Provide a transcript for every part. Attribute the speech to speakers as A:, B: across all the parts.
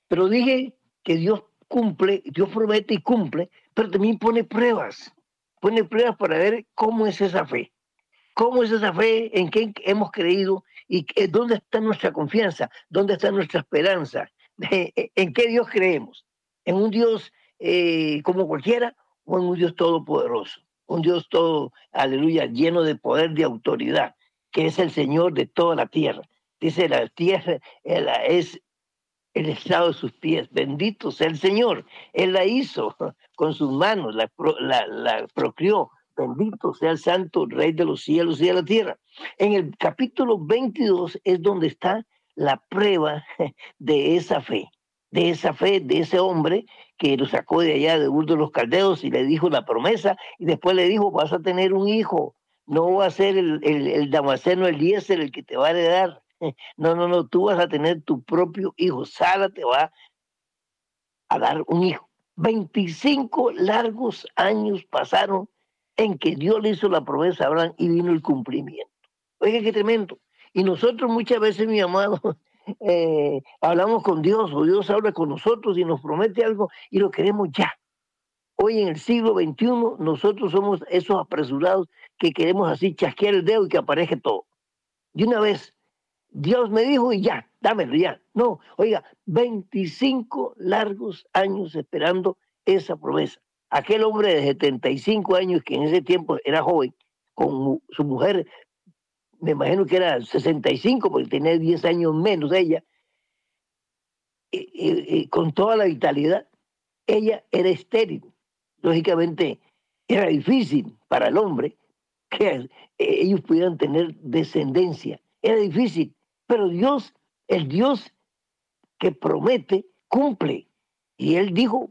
A: Pero dije que Dios cumple, Dios promete y cumple, pero también pone pruebas para ver cómo es esa fe. ¿Cómo es esa fe? ¿En qué hemos creído? ¿Y dónde está nuestra confianza? ¿Dónde está nuestra esperanza? ¿En qué Dios creemos? ¿En un Dios como cualquiera o en un Dios todopoderoso? Un Dios todo, aleluya, lleno de poder, de autoridad, que es el Señor de toda la tierra. Dice, la tierra es el estado de sus pies. Bendito sea el Señor. Él la hizo con sus manos, la procreó. Bendito sea el santo Rey de los cielos y de la tierra. En el capítulo 22 es donde está la prueba de esa fe, de ese hombre que lo sacó de allá de Ur de los Caldeos y le dijo la promesa y después le dijo, vas a tener un hijo, no va a ser el Damaseno Eliezer el que te va a heredar. No, no, no, tú vas a tener tu propio hijo. Sara te va a dar un hijo. 25 largos años pasaron en que Dios le hizo la promesa a Abraham y vino el cumplimiento. Oiga, qué tremendo. Y nosotros muchas veces, mi amado, hablamos con Dios o Dios habla con nosotros y nos promete algo y lo queremos ya. Hoy en el siglo XXI nosotros somos esos apresurados que queremos así chasquear el dedo y que aparezca todo. De una vez, Dios me dijo y ya, dámelo ya. No, oiga, 25 largos años esperando esa promesa. Aquel hombre de 75 años que en ese tiempo era joven, con su mujer, me imagino que era 65 porque tenía 10 años menos ella, con toda la vitalidad, ella era estéril. Lógicamente era difícil para el hombre que ellos pudieran tener descendencia. Era difícil, pero Dios, el Dios que promete, cumple. Y él dijo,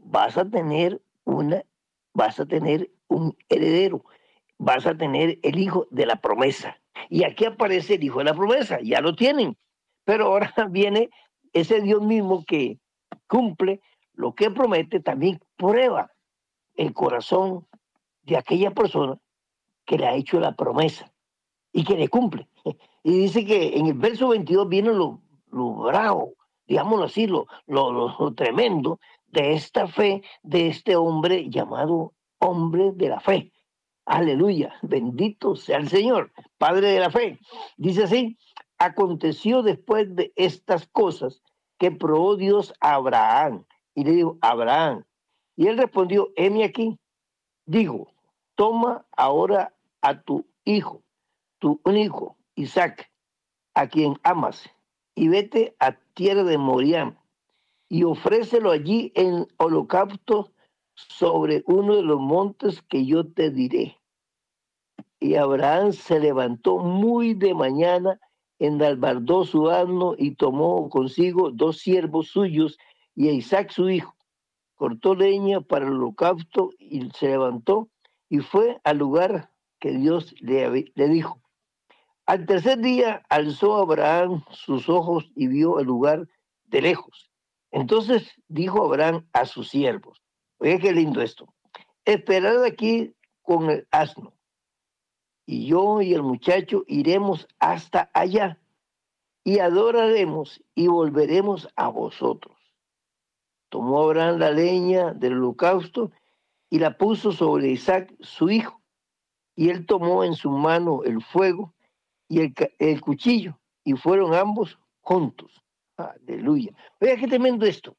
A: vas a tener un heredero, vas a tener el hijo de la promesa. Y aquí aparece el hijo de la promesa, ya lo tienen. Pero ahora viene ese Dios mismo que cumple lo que promete, también prueba el corazón de aquella persona que le ha hecho la promesa y que le cumple. Y dice que en el verso 22 viene lo bravo, digámoslo así, lo tremendo de esta fe, de este hombre llamado hombre de la fe. Aleluya, bendito sea el Señor, Padre de la fe. Dice así, aconteció después de estas cosas que probó Dios a Abraham. Y le dijo, Abraham. Y él respondió, heme aquí. Digo, toma ahora a tu hijo, tu único, Isaac, a quien amas, y vete a tierra de Moriah, y ofrécelo allí en holocausto sobre uno de los montes que yo te diré. Y Abraham se levantó muy de mañana, enalbardó su asno y tomó consigo 2 siervos suyos y a Isaac su hijo. Cortó leña para el holocausto y se levantó y fue al lugar que Dios le dijo. Al tercer día alzó Abraham sus ojos y vio el lugar de lejos. Entonces dijo Abraham a sus siervos, oye qué lindo esto, esperad aquí con el asno, y yo y el muchacho iremos hasta allá, y adoraremos y volveremos a vosotros. Tomó Abraham la leña del holocausto y la puso sobre Isaac su hijo, y él tomó en su mano el fuego y el cuchillo, y fueron ambos juntos. Aleluya. Oiga, qué tremendo esto.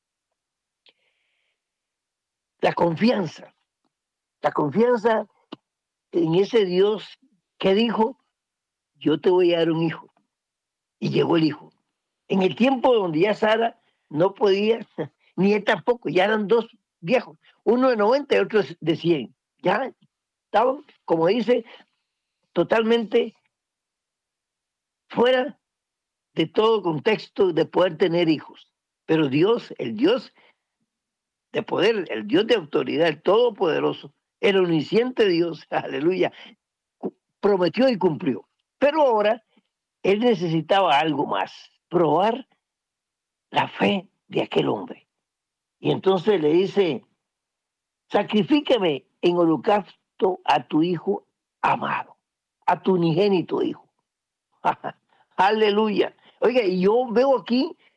A: La la confianza en ese Dios que dijo, yo te voy a dar un hijo. Y llegó el hijo. En el tiempo donde ya Sara no podía, ni él tampoco, ya eran dos viejos, uno de 90 y otro de 100. Ya estaban, como dice, totalmente fuera de todo contexto de poder tener hijos. Pero Dios, el Dios de poder, el Dios de autoridad, el Todopoderoso, el omnisciente Dios, aleluya, prometió y cumplió. Pero ahora él necesitaba algo más, probar la fe de aquel hombre. Y entonces le dice, sacrifícame en holocausto a tu hijo amado, a tu unigénito hijo. Aleluya. Oiga, y yo veo aquí